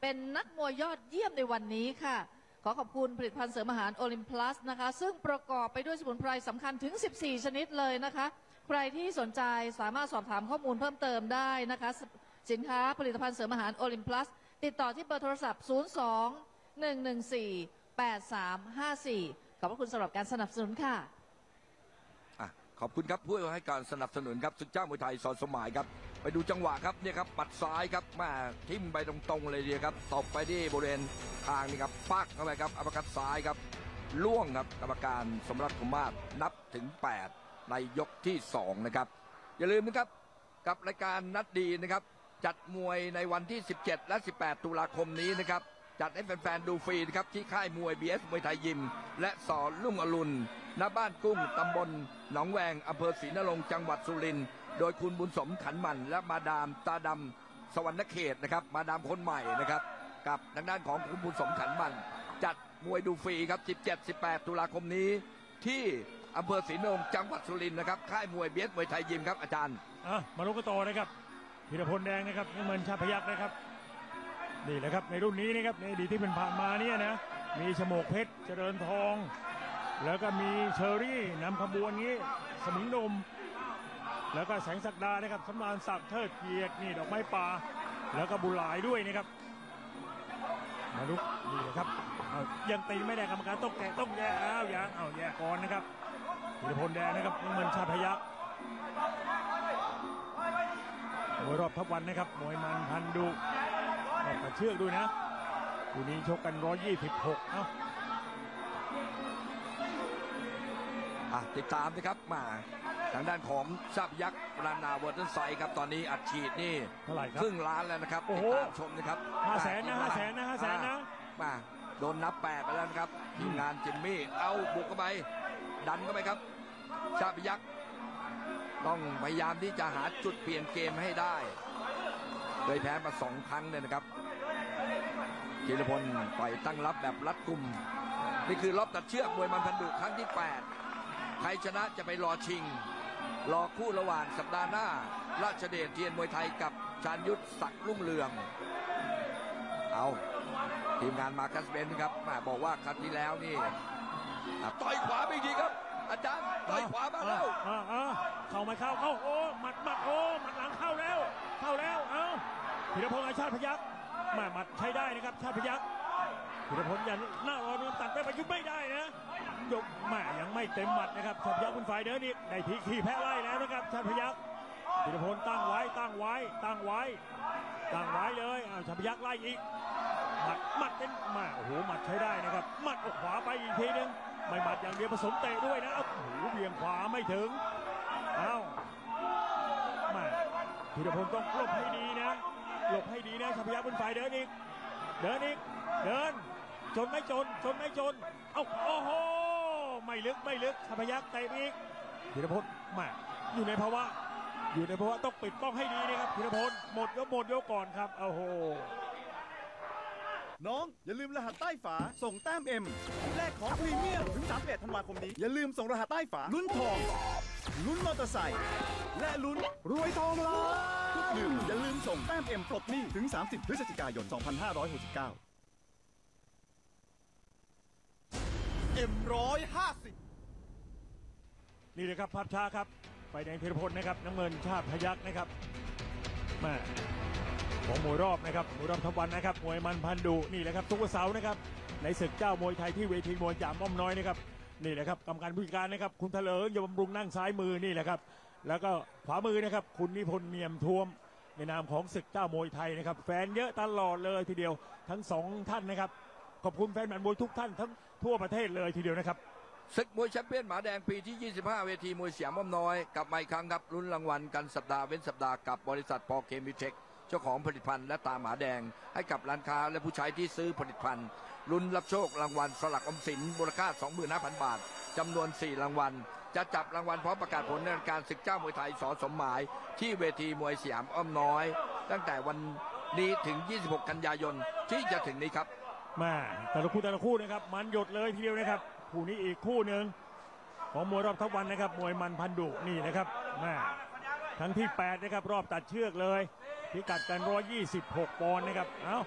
เป็นนักมวยยอดเยี่ยมในวันนี้ค่ะขอขอบคุณผลิตภัณฑ์เสริมอาหารโอลิมพลัสนะคะซึ่งประกอบไปด้วยสมุนไพรสำคัญถึง14ชนิดเลยนะคะใครที่สนใจสามารถสอบถามข้อมูลเพิ่มเติมได้นะคะสินค้าผลิตภัณฑ์เสริมอาหารโอลิมพลัสติดต่อที่เบอร์โทรศัพท์02-114-8354ขอบพระคุณสำหรับการสนับสนุนค่ะขอบคุณครับผู้ให้การสนับสนุนครับศึกเจ้ามวยไทยสอนสมัยครับไปดูจังหวะครับเนี่ยครับปัดซ้ายครับมาทิ่มไปตรงๆเลยดีครับตบไปที่บริเวณทางนี่ครับปักเข้าไปครับอัปคัตซ้ายครับล่วงครับกรรมการสมรักคุมาศนับถึง8ในยกที่2นะครับอย่าลืมนะครับกับรายการนัดดีนะครับจัดมวยในวันที่17และ18ตุลาคมนี้นะครับจัดให้แฟนๆดูฟรีนะครับที่ค่ายมวย BS มวยไทยยิมและสอนลุ่งอรุณณบ้านกุ้งตำบลหนองแวงอำเภอศรีนรงค์จังหวัดสุรินทร์โดยคุณบุญสมขันมันและมาดามตาดำสวรรณเขตนะครับมาดามคนใหม่นะครับกับทางด้านของคุณบุญสมขันมันจัดมวยดูฟรีครับ17-18ตุลาคมนี้ที่อำเภอศรีนรงค์จังหวัดสุรินทร์นะครับค่ายมวย BS มวยไทยยิมครับอาจารย์มาลุ้นกันต่อนะครับธีรพลแดงนะครับน้ำเงินชาพยัคฆ์นะครับนี่แหละครับในรุ่นนี้นะครับในอดีตที่เป็นผ่านมาเนี่ยนะมีฉมวกเพชรเจริญทองแล้วก็มีเชอรี่นำขบวนนี้สมิงนมแล้วก็แสงศักดานะครับสำราญศักดิ์เทิดเกียรตินี่ดอกไม้ป่าแล้วก็บุหลายด้วยนะครับมาลุกนี่เลยครับยังตีไม่ได้กรรมการต้องแกะต้องแย่แย่ก่อนนะครับธีรพลแดงนะครับน้ำเงินชาพยัคฆ์มวยรอบทับวันนะครับมวยมันพันดุกระเชือกด้วยนะคู่นี้ชกกัน126 ติดตามนะครับมาทางด้านของชาพยัคฆ์รานาเวอร์ตันไซครับตอนนี้อัดฉีดนี่เท่าไหร่ครับครึ่งล้านแล้วนะครับติดตามชมนะครับ 500,000นะมาโดนนับ8ไปแล้วนะครับทีมงานจิมมี่เอาบุกเข้าไปดันเข้าไปครับชาพยัคฆ์ต้องพยายามที่จะหาจุดเปลี่ยนเกมให้ได้โดยแพ้มา2ครั้งเลยนะครับธีรพลปล่อยตั้งรับแบบรัดกุมนี่คือรอบตัดเชือกมวยมันพันดุครั้งที่8ใครชนะจะไปรอชิงรอคู่ระหว่างสัปดาห์หน้าราชเดชเทียนมวยไทยกับชาญยุทธศักดิ์รุ่งเรืองเอาทีมงานมาคัสเบนครับบอกว่าครั้งที่แล้วนี่ต่อยขวาไม่ดีครับอาจารย์ต่อยขวามาแล้วเข้าไม่เข้าโอ้หมัดหลังเข้าแล้วธีรพลชาติพยัคฆ์หมัดใช้ได้นะครับชาติพยัคฆ์ธีรพลยันหน้ารอตัดไปประยุทธ์ไม่ได้นะยกยังไม่เต็มหมัดนะครับชาติพยัคฆ์เป็นฝ่ายเดินอีกได้ทีแพ้ไล่แล้วนะครับชาติพยัคฆ์ธีรพลตั้งไว้เลยชาติพยัคฆ์ไล่อีกหมัดเป็นโอ้โหหมัดใช้ได้นะครับหมัดออกขวาไปอีกทีนึงไม่หมัดอย่างเดียวผสมเตะด้วยนะโอ้โหเบี่ยงขวาไม่ถึงธีรพลต้องหลบให้ดีนะชาพยัคฆ์เป็นฝ่ายเดินอีกจนไม่จนโอ้โหไม่ลึกชาพยัคฆ์เตะอีกธีรพลอยู่ในภาวะต้องปิดป้องให้ดีนะครับธีรพลหมดยกก่อนครับโอ้โหน้องอย่าลืมรหัสใต้ฝาส่งแต้ม M แลกของพรีเมียมถึง31ธันวาคมนี้อย่าลืมส่งรหัสใต้ฝาลุ้นทองลุ้นมอเตอร์ไซค์และลุ้นรวยทองล้านทุกเดือนอย่าลืมส่งแต้ม M ปลดหนี้ถึง30พฤศจิกายน2569 M150 นี่เลยครับภาพช้าครับไฟแดงธีรพลนะครับน้ำเงินชาติพยัคฆ์นะครับของมวยรอบนะครับมวยรอบทับวันนะครับมวยมันพันดุนี่แหละครับทุกวันเสาร์นะครับในศึกเจ้ามวยไทยที่เวทีมวยจามอ้อมน้อยนะครับนี่แหละครับกรรมการผู้จัดการนะครับคุณเถลิงยมบำรุงนั่งซ้ายมือนี่แหละครับแล้วก็ขวามือนะครับคุณนิพนธ์เนียมท่วมในนามของศึกเจ้ามวยไทยนะครับแฟนเยอะตลอดเลยทีเดียวทั้ง2ท่านนะครับขอบคุณแฟนมวยทุกท่านทั้งทั่วประเทศเลยทีเดียวนะครับศึกมวยแชมเปี้ยนหมาแดงปีที่25เวทีมวยสยามอ้อมน้อยกลับมาอีกครั้งครับลุ้นรางวัลกันสัปดาห์เว้นสัปดาห์กับบริษัทปอเคมีเทคเจ้าของผลิตภัณฑ์และตาหมาแดงให้กับร้านค้าและผู้ใช้ที่ซื้อผลิตภัณฑ์ลุ้นรับโชครางวัลสลักออมสินมูลค่า 25,000 บาทจำนวน4รางวัลจะจับรางวัลพร้อมประกาศผลในการศึกเจ้ามวยไทยสสมหมายที่เวทีมวยสยามอ้อมน้อยตั้งแต่วันนี้ถึง26กันยายนที่จะถึงนี้ครับแต่ละคู่นะครับมันหยดเลยทีเดียวนะครับคู่นี้อีกคู่หนึ่งของมวยรอบทับวันนะครับมวยมันพันดุนี่นะครับทั้งที่8นะครับรอบตัดเชือกเลยพิกัดกัน126 ปอนด์นะครับ